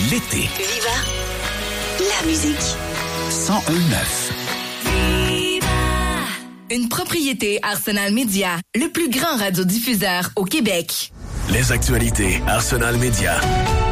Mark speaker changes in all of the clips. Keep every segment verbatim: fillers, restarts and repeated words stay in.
Speaker 1: l'été.
Speaker 2: Viva la musique.
Speaker 1: cent un neuf.
Speaker 3: Une propriété Arsenal Média, le plus grand radiodiffuseur au Québec.
Speaker 1: Les actualités Arsenal Média.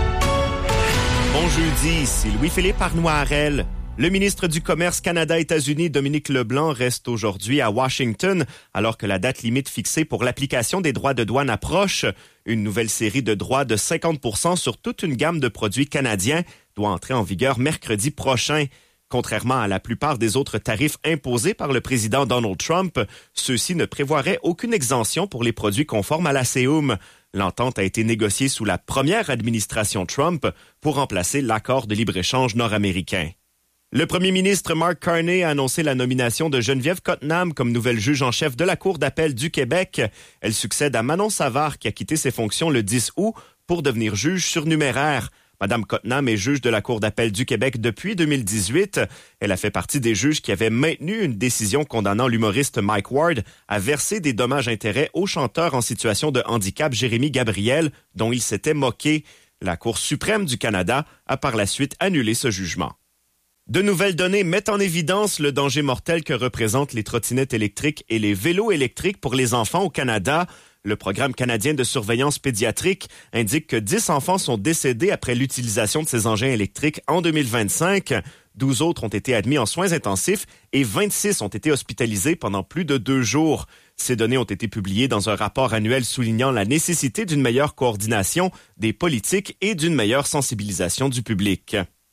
Speaker 4: Bon jeudi, ici Louis-Philippe Arnois-Harel. Le ministre du Commerce Canada-États-Unis, Dominique Leblanc, reste aujourd'hui à Washington, alors que la date limite fixée pour l'application des droits de douane approche. Une nouvelle série de droits de cinquante pour cent sur toute une gamme de produits canadiens doit entrer en vigueur mercredi prochain. Contrairement à la plupart des autres tarifs imposés par le président Donald Trump, ceux-ci ne prévoiraient aucune exemption pour les produits conformes à la C E U M. L'entente a été négociée sous la première administration Trump pour remplacer l'accord de libre-échange nord-américain. Le premier ministre Mark Carney a annoncé la nomination de Geneviève Cottenham comme nouvelle juge en chef de la Cour d'appel du Québec. Elle succède à Manon Savard qui a quitté ses fonctions le dix août pour devenir juge surnuméraire. Madame Cottenham est juge de la Cour d'appel du Québec depuis deux mille dix-huit. Elle a fait partie des juges qui avaient maintenu une décision condamnant l'humoriste Mike Ward à verser des dommages-intérêts au chanteur en situation de handicap Jérémy Gabriel, dont il s'était moqué. La Cour suprême du Canada a par la suite annulé ce jugement. De nouvelles données mettent en évidence le danger mortel que représentent les trottinettes électriques et les vélos électriques pour les enfants au Canada. Le programme canadien de surveillance pédiatrique indique que dix enfants sont décédés après l'utilisation de ces engins électriques en deux mille vingt-cinq. douze autres ont été admis en soins intensifs et vingt-six ont été hospitalisés pendant plus de deux jours. Ces données ont été publiées dans un rapport annuel soulignant la nécessité d'une meilleure coordination des politiques et d'une meilleure sensibilisation du public.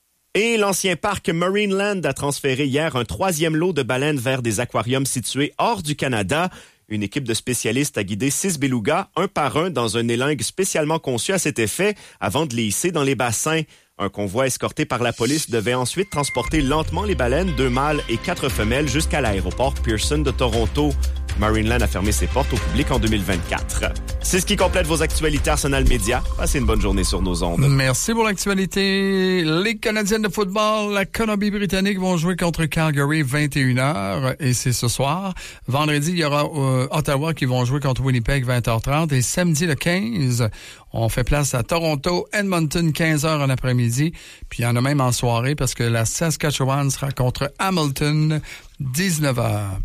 Speaker 4: Et l'ancien parc Marineland a transféré hier un troisième lot de baleines vers des aquariums situés hors du Canada. Une équipe de spécialistes a guidé six belugas, un par un, dans un élingue spécialement conçu à cet effet, avant de les hisser dans les bassins. Un convoi escorté par la police devait ensuite transporter lentement les baleines, deux mâles et quatre femelles, jusqu'à l'aéroport Pearson de Toronto. Marineland a fermé ses portes au public en deux mille vingt-quatre. C'est ce qui complète vos actualités Arsenal Média. Passez une bonne journée sur nos ondes.
Speaker 5: Merci pour l'actualité. Les Canadiennes de football, la Colombie-Britannique vont jouer contre Calgary vingt et une heures et c'est ce soir. Vendredi, il y aura euh, Ottawa qui vont jouer contre Winnipeg vingt heures trente et samedi le quinze, on fait place à Toronto, Edmonton quinze heures en après-midi. Puis il y en a même en soirée parce que la Saskatchewan sera contre Hamilton dix-neuf heures.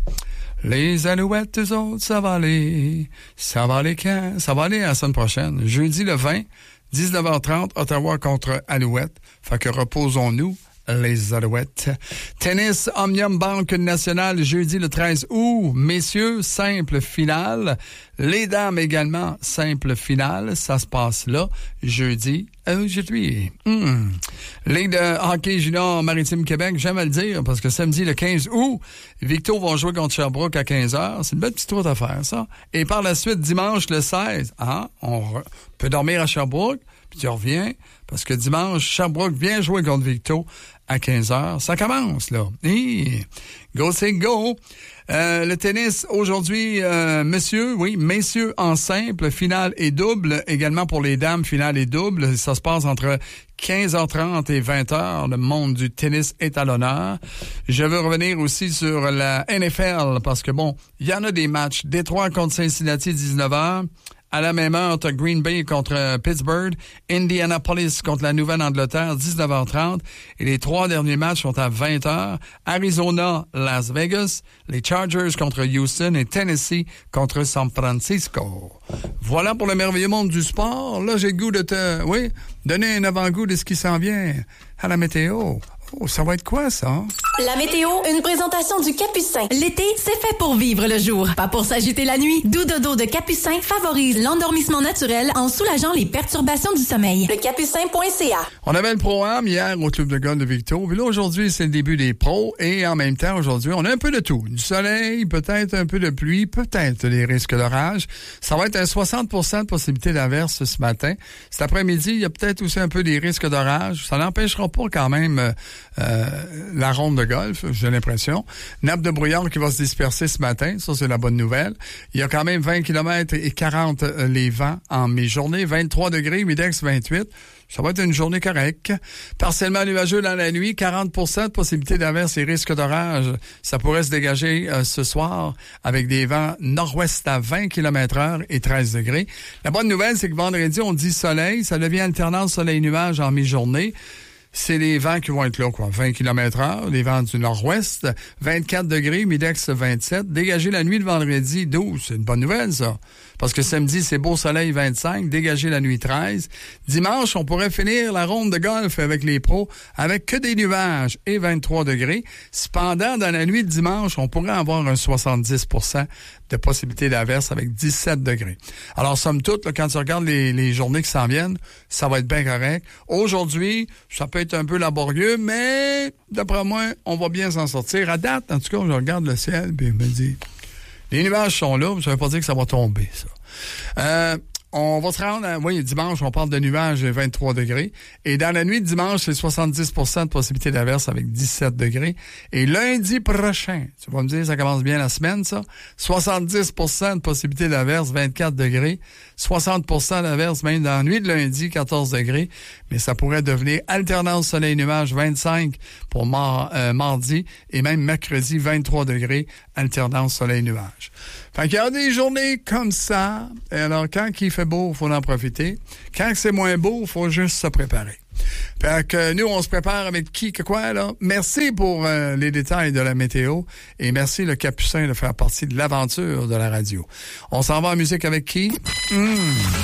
Speaker 5: Les Alouettes, eux autres, ça va aller. Ça va aller quand? Ça va aller la semaine prochaine. Jeudi le vingt, dix-neuf heures trente, Ottawa contre Alouettes. Fait que reposons-nous, les Alouettes. Tennis, Omnium Banque Nationale, jeudi le treize août. Messieurs, simple finale. Les dames également, simple finale. Ça se passe là, jeudi. Aujourd'hui. Mmh. Ligue de hockey junior Maritime Québec, j'aime à le dire, parce que samedi le quinze août, Victo vont jouer contre Sherbrooke à quinze heures. C'est une belle petite route à faire, ça. Et par la suite, dimanche le seize, hein, on re- peut dormir à Sherbrooke, puis tu reviens, parce que dimanche, Sherbrooke vient jouer contre Victo à quinze heures. Ça commence, là. Et go, c'est go! Euh, le tennis, aujourd'hui, euh, messieurs, oui, messieurs en simple, finale et double. Également pour les dames, finale et double. Ça se passe entre quinze heures trente et vingt heures. Le monde du tennis est à l'honneur. Je veux revenir aussi sur la N F L parce que, bon, il y en a des matchs. Détroit contre Cincinnati, dix-neuf heures. À la même heure, t'as Green Bay contre Pittsburgh, Indianapolis contre la Nouvelle-Angleterre, dix-neuf heures trente. Et les trois derniers matchs sont à vingt heures. Arizona, Las Vegas, les Chargers contre Houston et Tennessee contre San Francisco. Voilà pour le merveilleux monde du sport. Là, j'ai le goût de te, oui, donner un avant-goût de ce qui s'en vient à la météo. Oh, ça va être quoi, ça?
Speaker 3: La météo, une présentation du Capucin. L'été, c'est fait pour vivre le jour, pas pour s'agiter la nuit. Doux dodo de Capucin favorise l'endormissement naturel en soulageant les perturbations du sommeil. Le capucin point c a.
Speaker 5: On avait le Pro-Am hier au Club de golf de Victo. Puis là, aujourd'hui, c'est le début des pros. Et en même temps, aujourd'hui, on a un peu de tout. Du soleil, peut-être un peu de pluie, peut-être des risques d'orage. Ça va être un soixante pour cent de possibilité d'averse ce matin. Cet après-midi, il y a peut-être aussi un peu des risques d'orage. Ça n'empêchera pas quand même euh, la ronde de golf, j'ai l'impression. Nappe de brouillard qui va se disperser ce matin, ça c'est la bonne nouvelle. Il y a quand même vingt kilomètres et quarante euh, les vents en mi-journée, vingt-trois degrés, Midex vingt-huit. Ça va être une journée correcte. Partiellement nuageux dans la nuit, quarante pour cent de possibilité d'averse et risque d'orage. Ça pourrait se dégager euh, ce soir avec des vents nord-ouest à vingt kilomètres heure et treize degrés. La bonne nouvelle, c'est que vendredi, on dit soleil. Ça devient alternance soleil-nuage en mi-journée. C'est les vents qui vont être là, quoi. vingt kilomètres heure, les vents du nord-ouest, vingt-quatre degrés, Midex vingt-sept. Dégager la nuit de vendredi, douze. C'est une bonne nouvelle, ça. Parce que samedi, c'est beau soleil vingt-cinq, dégager la nuit treize. Dimanche, on pourrait finir la ronde de golf avec les pros avec que des nuages et vingt-trois degrés. Cependant, dans la nuit de dimanche, on pourrait avoir un soixante-dix pour cent de possibilité d'averse avec dix-sept degrés. Alors, somme toute, là, quand tu regardes les, les journées qui s'en viennent, ça va être bien correct. Aujourd'hui, ça peut être un peu laborieux, mais d'après moi, on va bien s'en sortir. À date, en tout cas, je regarde le ciel et je me dis, les nuages sont là, mais ça veut pas dire que ça va tomber, ça. Euh, on va se rendre à, oui, dimanche, on parle de nuages et vingt-trois degrés. Et dans la nuit de dimanche, c'est soixante-dix pour cent de possibilité d'averse avec dix-sept degrés. Et lundi prochain, tu vas me dire, ça commence bien la semaine, ça. soixante-dix pour cent de possibilité d'averse, vingt-quatre degrés. soixante pour cent d'averse même dans la nuit de lundi, quatorze degrés. Mais ça pourrait devenir alternance soleil-nuage, vingt-cinq pour mar- euh, mardi. Et même mercredi, vingt-trois degrés, alternance soleil-nuage. Fait qu'il y a des journées comme ça. Et alors, quand il fait beau, il faut en profiter. Quand c'est moins beau, il faut juste se préparer. Fait que nous, on se prépare avec qui que quoi, là? Merci pour euh, les détails de la météo. Et merci, le Capucin, de faire partie de l'aventure de la radio. On s'en va en musique avec qui? Mmh.